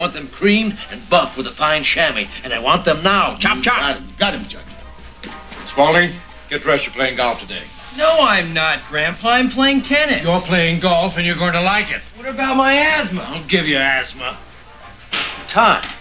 I want them creamed and buffed with a fine chamois, and I want them now. Chop, chop. Got him, Judge. Spaulding, get dressed. You're playing golf today. No, I'm not, Grandpa. I'm playing tennis. You're playing golf, and you're going to like it. What about my asthma? I'll give you asthma. Time.